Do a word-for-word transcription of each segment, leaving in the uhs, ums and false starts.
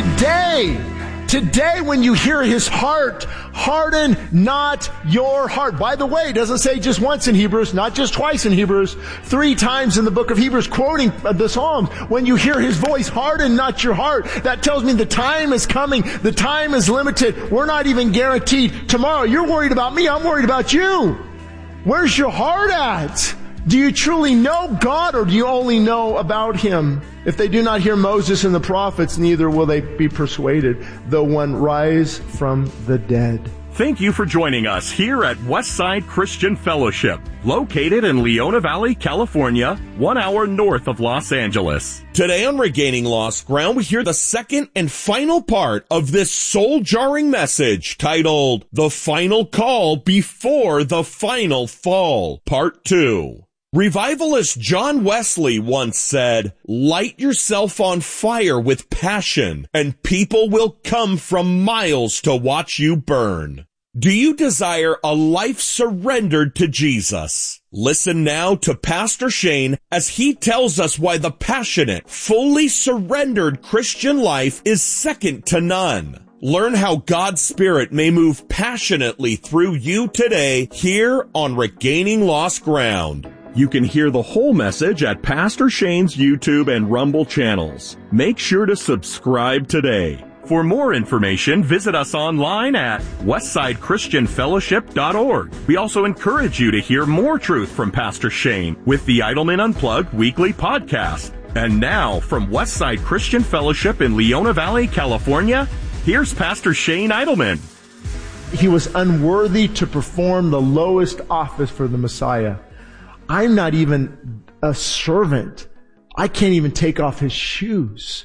today, today when you hear his heart, harden not your heart. By the way, it doesn't say just once in Hebrews, not just twice in Hebrews, three times in the book of Hebrews, quoting the Psalms. When you hear his voice, harden not your heart. That tells me the time is coming. The time is limited. We're not even guaranteed tomorrow. You're worried about me. I'm worried about you. Where's your heart at? Do you truly know God, or do you only know about him? If they do not hear Moses and the prophets, neither will they be persuaded, though one rise from the dead. Thank you for joining us here at Westside Christian Fellowship, located in Leona Valley, California, one hour north of Los Angeles. Today on Regaining Lost Ground, we hear the second and final part of this soul-jarring message titled, The Final Call Before the Final Fall, Part two. Revivalist John Wesley once said, "Light yourself on fire with passion, and people will come from miles to watch you burn." Do you desire a life surrendered to Jesus? Listen now to Pastor Shane as he tells us why the passionate, fully surrendered Christian life is second to none. Learn how God's Spirit may move passionately through you today here on Regaining Lost Ground. You can hear the whole message at Pastor Shane's YouTube and Rumble channels. Make sure to subscribe today. For more information, visit us online at westside christian fellowship dot org. We also encourage you to hear more truth from Pastor Shane with the Idleman Unplugged weekly podcast. And now, from Westside Christian Fellowship in Leona Valley, California, here's Pastor Shane Idleman. He was unworthy to perform the lowest office for the Messiah. I'm not even a servant. I can't even take off his shoes.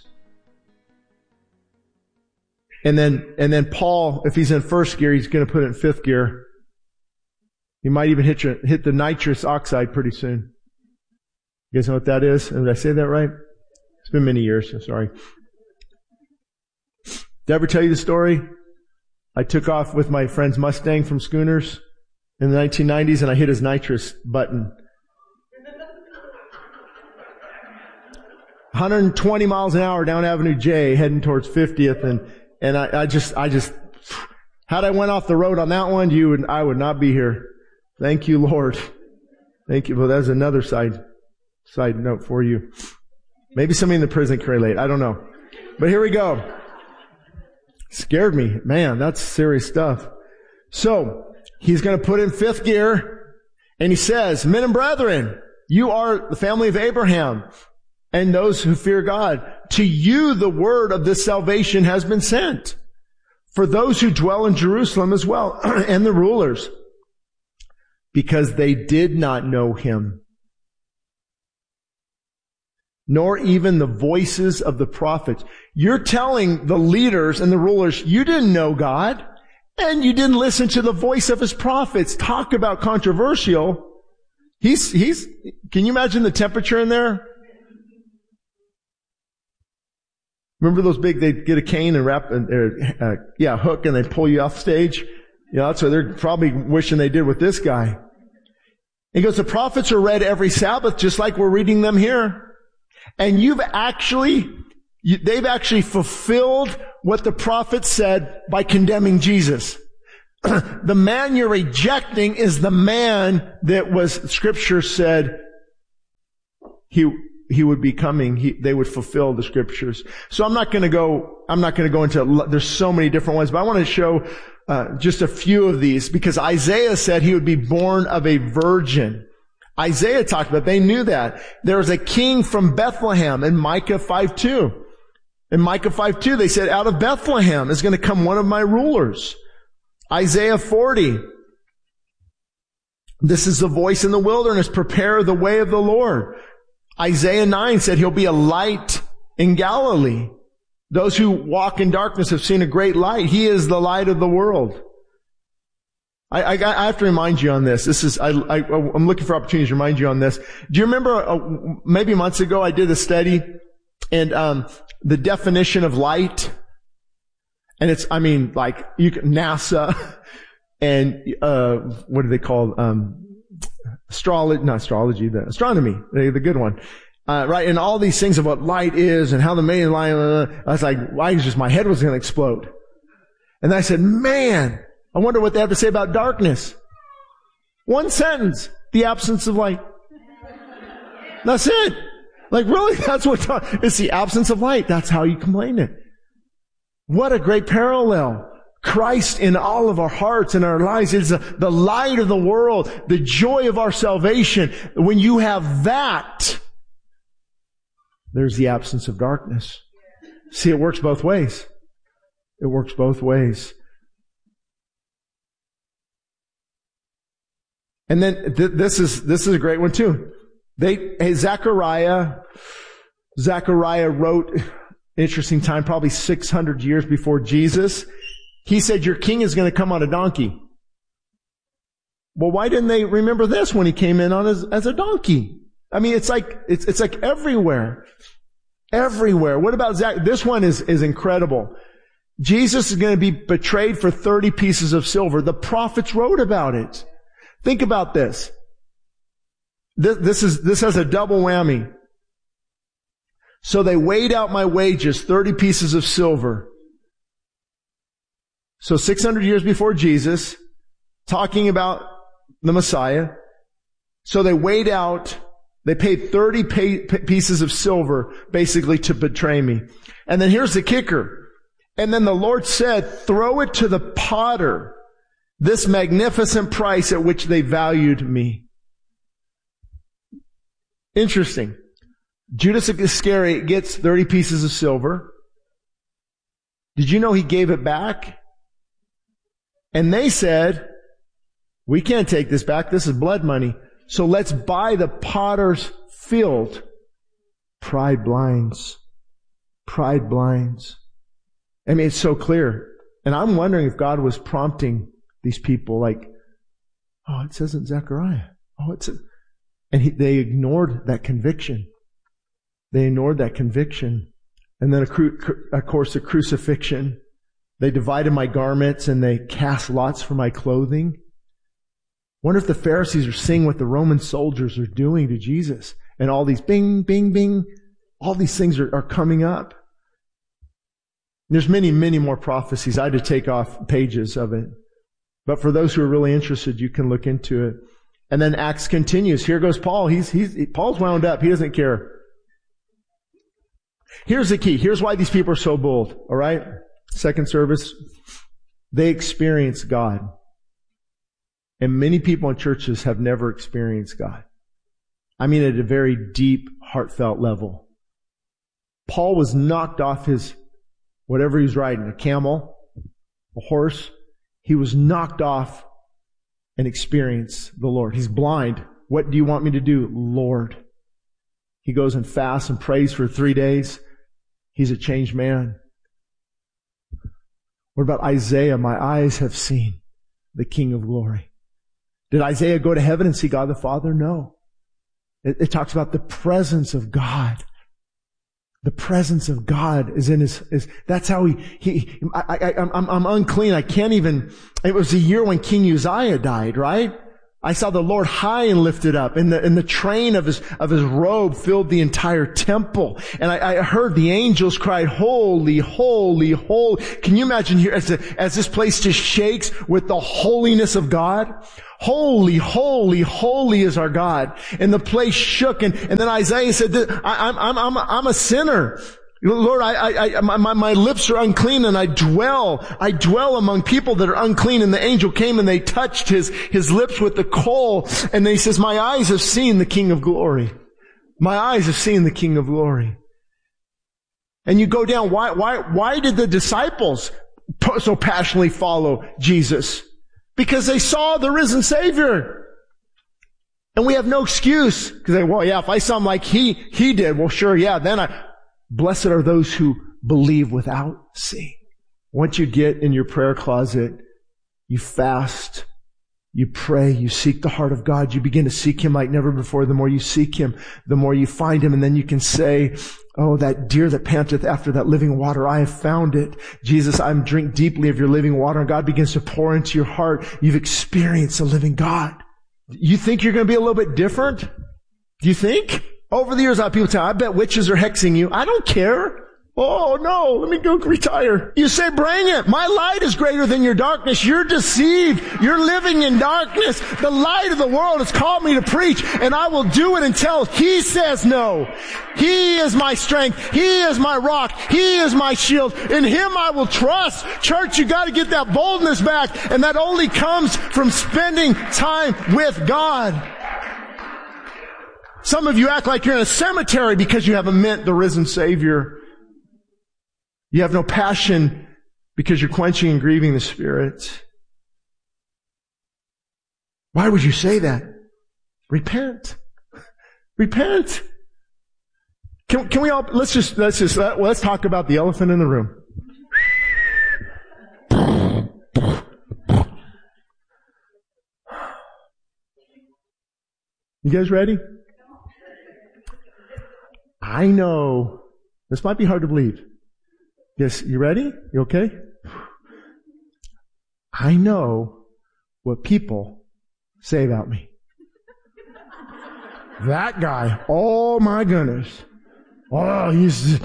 And then, and then Paul, if he's in first gear, he's going to put it in fifth gear. He might even hit, your, hit the nitrous oxide pretty soon. You guys know what that is? Did I say that right? It's been many years, so sorry. Did I ever tell you the story? I took off with my friend's Mustang from Schooners in the nineteen nineties, and I hit his nitrous button. one hundred twenty miles an hour down Avenue J, heading towards fiftieth, and and I, I just, I just, had I went off the road on that one, you would, I would not be here. Thank you, Lord. Thank you. Well, that's another side, side note for you. Maybe somebody in the prison can relate. I don't know. But here we go. Scared me. Man, that's serious stuff. So, he's going to put in fifth gear, and he says, "Men and brethren, you are the family of Abraham, and those who fear God. To you the word of this salvation has been sent. For those who dwell in Jerusalem as well, and the rulers, because they did not know him, nor even the voices of the prophets." You're telling the leaders and the rulers, you didn't know God, and you didn't listen to the voice of his prophets. Talk about controversial. He's, he's, can you imagine the temperature in there? Remember those big, they'd get a cane and wrap, uh, uh, yeah, hook, and they'd pull you off stage? You know, that's what they're probably wishing they did with this guy. He goes, the prophets are read every Sabbath, just like we're reading them here. And you've actually, you, they've actually fulfilled what the prophets said by condemning Jesus. The man you're rejecting is the man that was, Scripture said, he, He would be coming. He, they would fulfill the Scriptures. So I'm not going to go, I'm not going to go into, there's so many different ones, but I want to show uh, just a few of these, because Isaiah said he would be born of a virgin. Isaiah talked about, they knew that. There was a king from Bethlehem in Micah five two. In Micah five two, they said, out of Bethlehem is going to come one of my rulers. Isaiah forty. This is the voice in the wilderness, prepare the way of the Lord. Isaiah nine said he'll be a light in Galilee. Those who walk in darkness have seen a great light. He is the light of the world. I, I, I have to remind you on this. This is, I, I, I'm looking for opportunities to remind you on this. Do you remember, uh, maybe months ago I did a study, and, um, the definition of light, and it's, I mean, like, you can, NASA, and, uh, what do they call, um, astrology, not astrology, the astronomy, the, the good one. Uh, right, and all these things of what light is and how the main light, uh, I was like, why is just my head was going to explode. And I said, man, I wonder what they have to say about darkness. One sentence, the absence of light. That's it. Like really, that's what, it's the absence of light. That's how you complain it. What a great parallel. Christ in all of our hearts and our lives is the light of the world, the joy of our salvation. When you have that, there's the absence of darkness. See, it works both ways. It works both ways. And then th- this is this is a great one too. They hey, Zechariah Zechariah wrote, interesting time, probably six hundred years before Jesus. He said, your king is going to come on a donkey. Well, why didn't they remember this when he came in on as, as a donkey? I mean, it's like, it's, it's like everywhere. Everywhere. What about Zach? This one is, is incredible. Jesus is going to be betrayed for thirty pieces of silver. The prophets wrote about it. Think about this. This, this is, this has a double whammy. So they weighed out my wages, thirty pieces of silver. So six hundred years before Jesus, talking about the Messiah. So they weighed out, they paid thirty pay, p- pieces of silver, basically, to betray me. And then here's the kicker. And then the Lord said, throw it to the potter, this magnificent price at which they valued me. Interesting. Judas Iscariot gets thirty pieces of silver. Did you know he gave it back? And they said, we can't take this back. This is blood money. So let's buy the potter's field. Pride blinds. Pride blinds. I mean, it's so clear. And I'm wondering if God was prompting these people like, oh, it says in Zechariah. Oh, it's, a, and he, they ignored that conviction. They ignored that conviction. And then, of course, the crucifixion. They divided my garments and they cast lots for my clothing. Wonder if the Pharisees are seeing what the Roman soldiers are doing to Jesus. And all these bing, bing, bing, all these things are, are coming up. There's many, many more prophecies. I had to take off pages of it. But for those who are really interested, you can look into it. And then Acts continues. Here goes Paul. He's, he's, Paul's wound up. He doesn't care. Here's the key. Here's why these people are so bold. All right? Second service. They experience God. And many people in churches have never experienced God. I mean, at a very deep, heartfelt level. Paul was knocked off his, whatever he was riding, a camel, a horse. He was knocked off and experienced the Lord. He's blind. What do you want me to do, Lord? He goes and fasts and prays for three days. He's a changed man. What about Isaiah? My eyes have seen the King of glory. Did Isaiah go to heaven and see God the Father? No. It, it talks about the presence of God. The presence of God is in his, is, that's how he, he, I, I, I'm, I'm unclean. I can't even, it was the year when King Uzziah died, right? I saw the Lord high and lifted up, and the, and the train of his, of his robe filled the entire temple. And I, I heard the angels cry, holy, holy, holy. Can you imagine here as, the, as this place just shakes with the holiness of God? Holy, holy, holy is our God. And the place shook, and, and then Isaiah said, I, I'm, I'm, I'm, I'm a sinner. Lord, I, I, I my, my lips are unclean, and I dwell, I dwell among people that are unclean. And the angel came and they touched his, his lips with the coal. And he says, my eyes have seen the King of glory. My eyes have seen the King of glory. And you go down, why, why, why did the disciples so passionately follow Jesus? Because they saw the risen Savior. And we have no excuse. Because they, well, yeah, if I saw him like he, he did, well, sure, yeah, then I, blessed are those who believe without seeing. Once you get in your prayer closet, you fast, you pray, you seek the heart of God, you begin to seek Him like never before. The more you seek Him, the more you find Him, and then you can say, oh, that deer that panteth after that living water, I have found it. Jesus, I'm drink deeply of your living water, and God begins to pour into your heart. You've experienced the living God. You think you're going to be a little bit different? Do you think? Over the years, I have people tell me, I bet witches are hexing you. I don't care. Oh no, let me go retire. You say, bring it. My light is greater than your darkness. You're deceived. You're living in darkness. The light of the world has called me to preach, and I will do it until He says no. He is my strength. He is my rock. He is my shield. In Him I will trust. Church, you gotta get that boldness back, and that only comes from spending time with God. Some of you act like you're in a cemetery because you haven't met the risen Savior. You have no passion because you're quenching and grieving the Spirit. Why would you say that? Repent. Repent. Can, can we all, let's just, let's just, let, let's talk about the elephant in the room. You guys ready? I know, this might be hard to believe. Yes, you ready? You okay? I know what people say about me. That guy, oh my goodness. Oh, he's,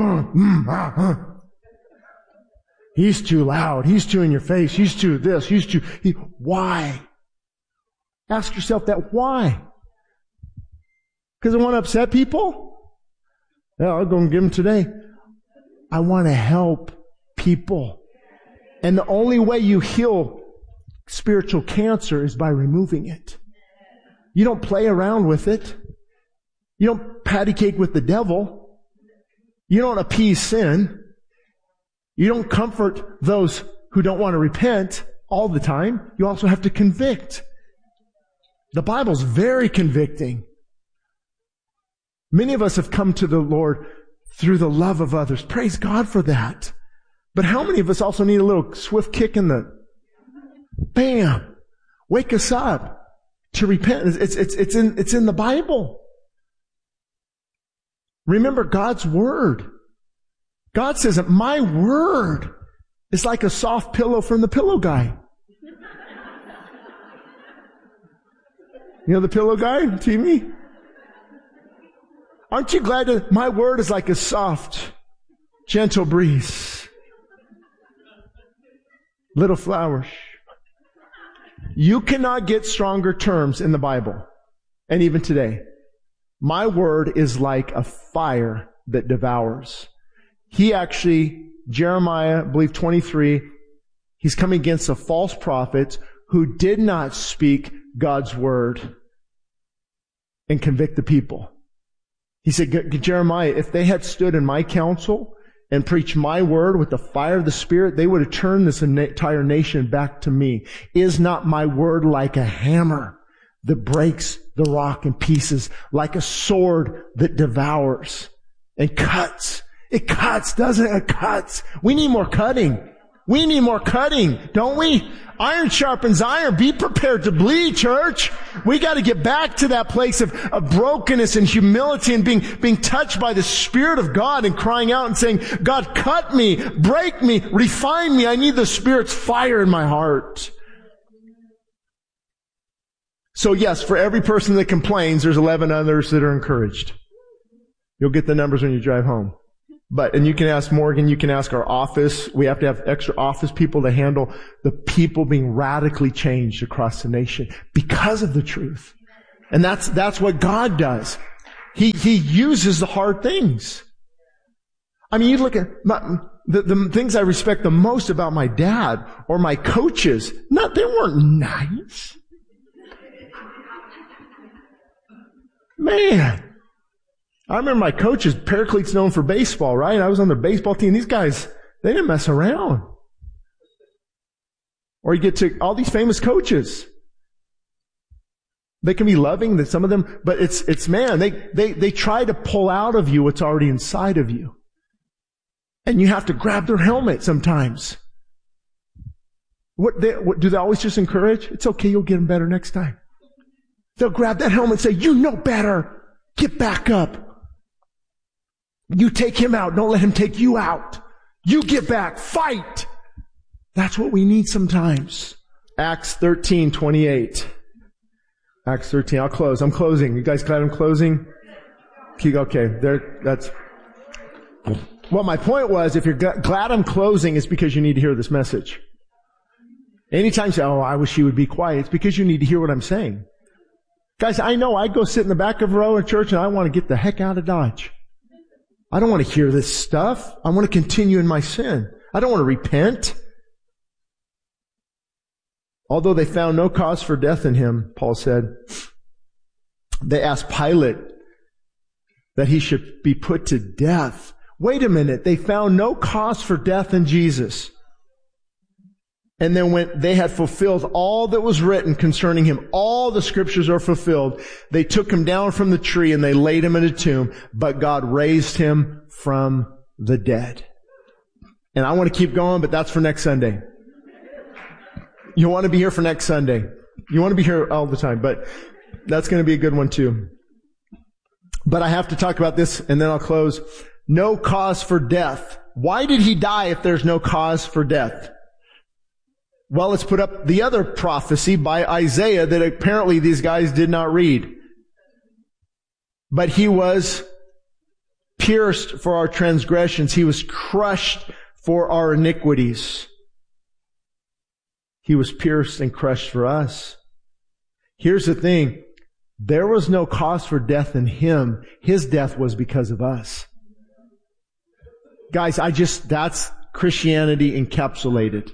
he's too loud. He's too in your face. He's too this. He's too, he, why? Ask yourself that, why? Because I want to upset people? Yeah, I'll go and give them today. I want to help people. And the only way you heal spiritual cancer is by removing it. You don't play around with it. You don't patty cake with the devil. You don't appease sin. You don't comfort those who don't want to repent all the time. You also have to convict. The Bible's very convicting. Many of us have come to the Lord through the love of others. Praise God for that. But how many of us also need a little swift kick in the bam? Wake us up to repent. It's, it's, it's in, it's in the Bible. Remember God's Word. God says that my Word is like a soft pillow from the pillow guy. You know the pillow guy, T V? Aren't you glad that my Word is like a soft, gentle breeze? Little flowers. You cannot get stronger terms in the Bible. And even today. My Word is like a fire that devours. He actually, Jeremiah, I believe twenty-three, he's coming against a false prophet who did not speak God's Word and convict the people. He said, Jeremiah, if they had stood in my counsel and preached my word with the fire of the Spirit, they would have turned this entire nation back to me. Is not my word like a hammer that breaks the rock in pieces, like a sword that devours and cuts? It cuts, doesn't it? It cuts. We need more cutting. We need more cutting, don't we? Iron sharpens iron. Be prepared to bleed, church. We got to get back to that place of, of brokenness and humility and being, being touched by the Spirit of God and crying out and saying, God, cut me, break me, refine me. I need the Spirit's fire in my heart. So yes, for every person that complains, there's eleven others that are encouraged. You'll get the numbers when you drive home. But, and you can ask Morgan, you can ask our office. We have to have extra office people to handle the people being radically changed across the nation because of the truth. And that's, that's what God does. He, He uses the hard things. I mean, you look at my, the, the things I respect the most about my dad or my coaches. Not, they weren't nice. Man. I remember my coaches, Paraclete's known for baseball, right? I was on their baseball team. These guys, they didn't mess around. Or you get to all these famous coaches. They can be loving, that some of them, but it's, it's man, they, they, they try to pull out of you what's already inside of you. And you have to grab their helmet sometimes. What, they, what do they always just encourage? It's okay, you'll get them better next time. They'll grab that helmet and say, you know better. Get back up. You take him out. Don't let him take you out. You get back. Fight. That's what we need sometimes. Acts thirteen twenty-eight. Acts thirteen. I'll close. I'm closing. You guys glad I'm closing? Okay, there, that's, well, my point was, if you're g- glad I'm closing, it's because you need to hear this message. Anytime you say, oh, I wish he would be quiet, it's because you need to hear what I'm saying. Guys, I know I go sit in the back of a row at church and I want to get the heck out of Dodge. I don't want to hear this stuff. I want to continue in my sin. I don't want to repent. Although they found no cause for death in him, Paul said, they asked Pilate that he should be put to death. Wait a minute. They found no cause for death in Jesus. And then when they had fulfilled all that was written concerning him, all the scriptures are fulfilled, they took him down from the tree and they laid him in a tomb, but God raised him from the dead. And I want to keep going, but that's for next Sunday. You want to be here for next Sunday. You want to be here all the time, but that's going to be a good one too. But I have to talk about this and then I'll close. No cause for death. Why did he die if there's no cause for death? Well, let's put up the other prophecy by Isaiah that apparently these guys did not read. But he was pierced for our transgressions. He was crushed for our iniquities. He was pierced and crushed for us. Here's the thing. There was no cause for death in him. His death was because of us. Guys, I just, that's Christianity encapsulated.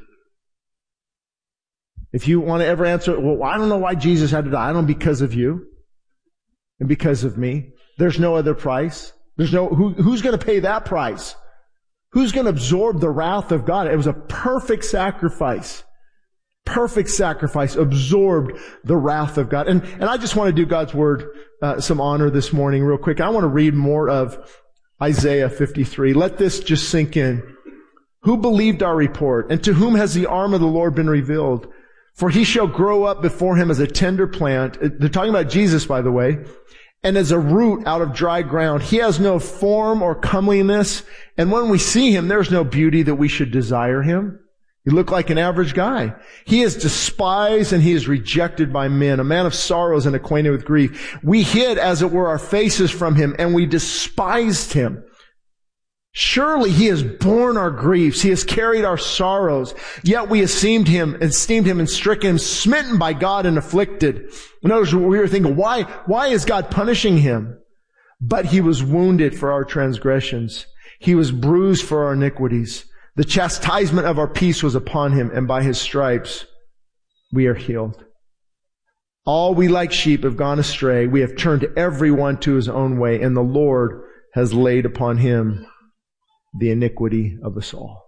If you want to ever answer, well, I don't know why Jesus had to die. I don't know, because of you and because of me. There's no other price. There's no, who, who's going to pay that price? Who's going to absorb the wrath of God? It was a perfect sacrifice. Perfect sacrifice absorbed the wrath of God. And, and I just want to do God's word uh, some honor this morning real quick. I want to read more of Isaiah fifty-three. Let this just sink in. Who believed our report? And to whom has the arm of the Lord been revealed? For he shall grow up before him as a tender plant. They're talking about Jesus, by the way. And as a root out of dry ground. He has no form or comeliness. And when we see him, there's no beauty that we should desire him. He looked like an average guy. He is despised and he is rejected by men, a man of sorrows and acquainted with grief. We hid, as it were, our faces from him, and we despised him. Surely he has borne our griefs. He has carried our sorrows. Yet we esteemed him, esteemed him and stricken him, smitten by God and afflicted. In other words, we were thinking, why, why is God punishing him? But he was wounded for our transgressions. He was bruised for our iniquities. The chastisement of our peace was upon him, and by his stripes we are healed. All we like sheep have gone astray. We have turned everyone to his own way, and the Lord has laid upon him the iniquity of us all.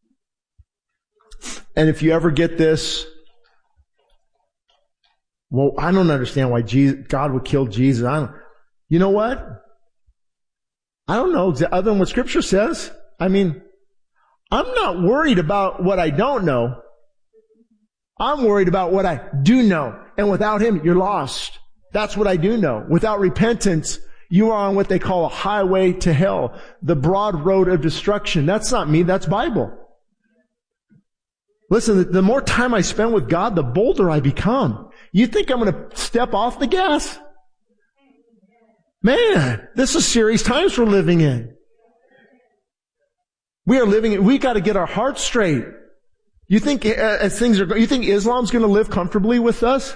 And if you ever get this, well, I don't understand why Jesus, God would kill Jesus. I don't, you know what? I don't know, other than what Scripture says. I mean, I'm not worried about what I don't know. I'm worried about what I do know. And without him, you're lost. That's what I do know. Without repentance, you are on what they call a highway to hell, the broad road of destruction. That's not me, that's Bible. Listen, the more time I spend with God, the bolder I become. You think I'm going to step off the gas? Man, this is serious times we're living in. We are living, we got to get our hearts straight. You think, as things are going, you think Islam's going to live comfortably with us?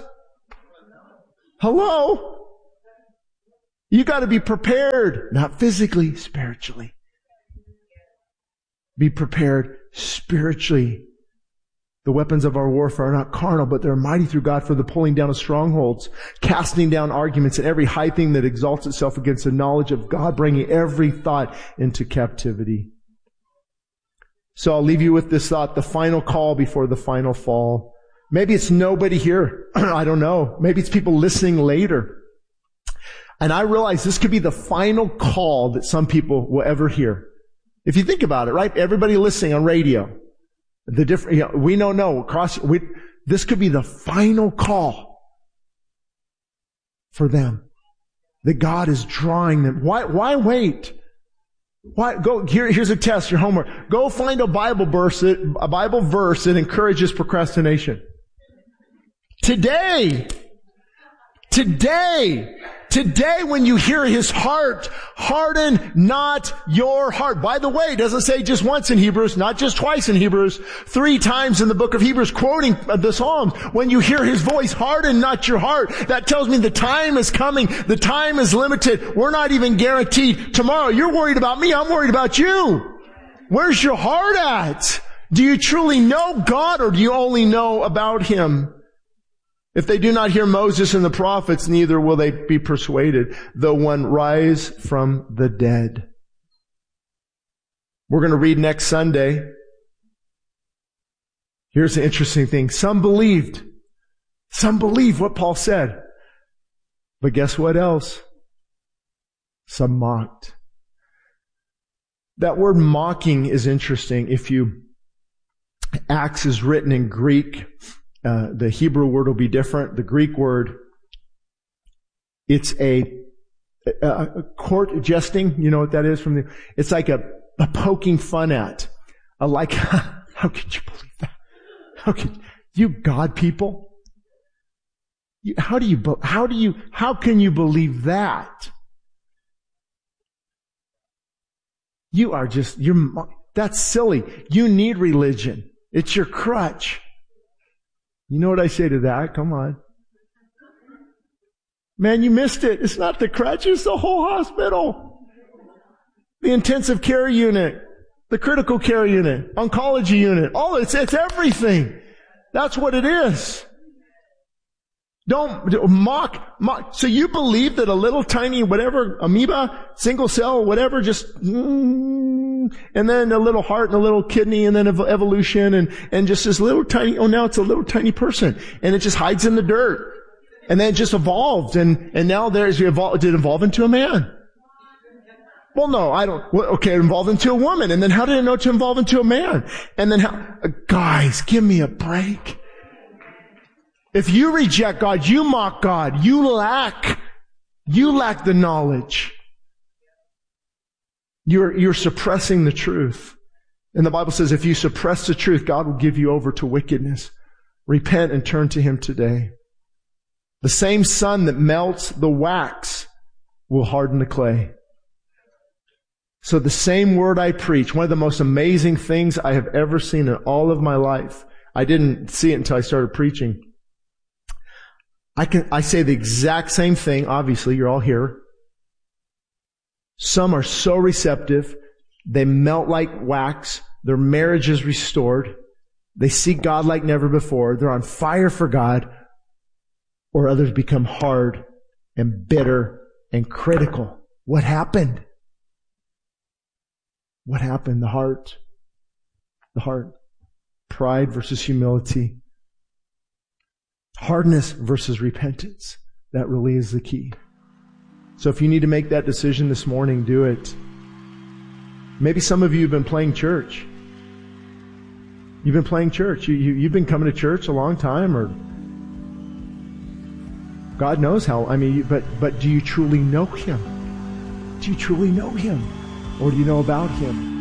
Hello? You got to be prepared, not physically, spiritually. Be prepared spiritually. The weapons of our warfare are not carnal, but they're mighty through God for the pulling down of strongholds, casting down arguments and every high thing that exalts itself against the knowledge of God, bringing every thought into captivity. So I'll leave you with this thought, the final call before the final fall. Maybe it's nobody here. I don't know. Maybe it's people listening later. And I realize this could be the final call that some people will ever hear. If you think about it, right? Everybody listening on radio, the different, you know, we don't know across, we, this could be the final call for them. That God is drawing them. Why, why wait? Why, go, here, here's a test, your homework. Go find a Bible verse, a Bible verse that encourages procrastination. Today! Today! Today, when you hear His heart, harden not your heart. By the way, it doesn't say just once in Hebrews, not just twice in Hebrews, three times in the book of Hebrews, quoting the Psalms. When you hear His voice, harden not your heart. That tells me the time is coming. The time is limited. We're not even guaranteed tomorrow. You're worried about me. I'm worried about you. Where's your heart at? Do you truly know God, or do you only know about Him? If they do not hear Moses and the prophets, neither will they be persuaded, though one rise from the dead. We're going to read next Sunday. Here's the interesting thing. Some believed. Some believed what Paul said. But guess what else? Some mocked. That word mocking is interesting. If you, Acts is written in Greek. Uh, the Hebrew word will be different. The Greek word, it's a, a, a court jesting. You know what that is from the, it's like a, a poking fun at. A like, how could you believe that? How could you, God people? You, how do you, how do you, how can you believe that? You are just, you're, that's silly. You need religion. It's your crutch. You know what I say to that? Come on. Man, you missed it. It's not the crutch, it's the whole hospital. The intensive care unit, the critical care unit, oncology unit, all it's, it's everything. That's what it is. Don't mock, mock. So you believe that a little tiny whatever, amoeba, single cell, whatever, just, mm, and then a little heart and a little kidney and then ev- evolution and, and just this little tiny, oh now it's a little tiny person. And it just hides in the dirt. And then it just evolved and, and now there's, evolved, did it evolve into a man? Well, no, I don't, well, okay, it evolved into a woman. And then how did it know to evolve into a man? And then how, uh, guys, give me a break. If you reject God, you mock God, you lack, you lack the knowledge. You're, you're suppressing the truth. And the Bible says if you suppress the truth, God will give you over to wickedness. Repent and turn to Him today. The same sun that melts the wax will harden the clay. So the same word I preach, one of the most amazing things I have ever seen in all of my life. I didn't see it until I started preaching. I can, I say the exact same thing. Obviously, you're all here. Some are so receptive. They melt like wax. Their marriage is restored. They seek God like never before. They're on fire for God. Or others become hard and bitter and critical. What happened? What happened? The heart. The heart. Pride versus humility. Hardness versus repentance. That really is the key. So if you need to make that decision this morning, do it. Maybe some of you have been playing church. You've been playing church. You, you, you've been coming to church a long time, or God knows how. I mean, but, but do you truly know Him? Do you truly know Him? Or do you know about Him?